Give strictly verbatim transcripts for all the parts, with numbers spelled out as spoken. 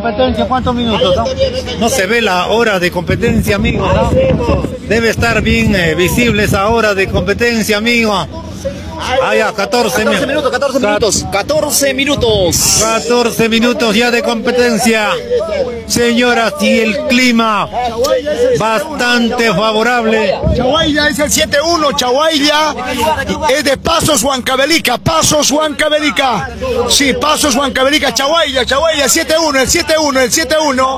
competencia, ¿cuántos minutos? No, no se ve la hora de competencia, amigo, ¿no? Debe estar bien eh, visible esa hora de competencia, amigo. Ah, ya, catorce minutos, catorce minutos, catorce minutos. catorce minutos ya de competencia. Señoras, y el clima bastante favorable. Chaguailla es el siete uno, Chaguailla es de Pasos, Huancavelica, Pasos, Huancavelica. Sí, Pasos, Huancavelica, Chaguailla, Chaguailla, siete uno, el siete uno, el siete uno.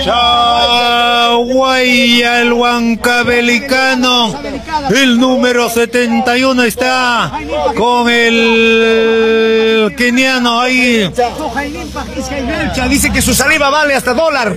Chaguailla, el huancavelicano, el número setenta y uno está con el keniano ahí. Dice que su saliva vale hasta dólar.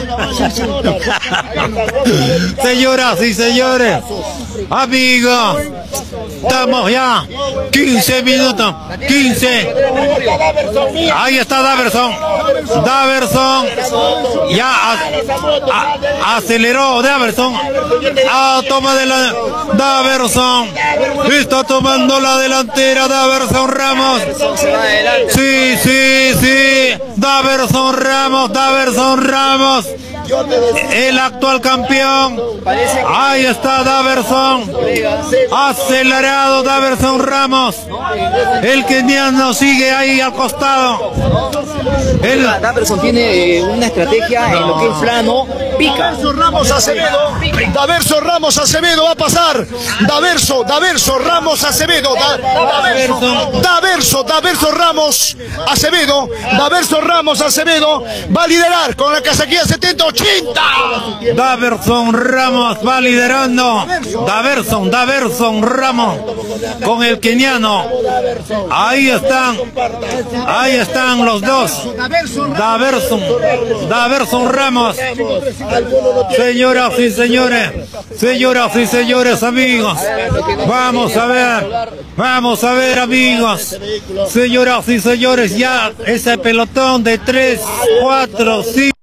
Señoras y señores, amigos, estamos ya quince minutos, quince. Ahí está Daverson. Daverson ya a, a, aceleró Daverson. A toma de la Daverson. Está tomando la delantera Daverson Ramos. Sí, sí, sí. Daverson Ramos, Daverson Ramos. El actual campeón. Ahí está Daverson. Acelerado Daverson Ramos. El keniano sigue ahí al costado. El Daverson tiene eh, una estrategia en lo que es plano. Pica. Daverson Ramos Acevedo. Daverson Ramos Acevedo va a pasar. Daverso, Daverso Ramos Acevedo. Da, Daverso, Daverso, Daverso Ramos Acevedo. Daverso Ramos Acevedo va a liderar con la casaquilla setenta ochenta. Daverson Ramos va liderando. Daverson, Daverson Ramos con el keniano. Ahí están. Ahí están los dos. Daverson, Daverson Ramos. Señoras y señores, señoras y señores, amigos, vamos a ver, vamos a ver, amigos, señoras y señores, ya ese pelotón de tres, cuatro, cinco.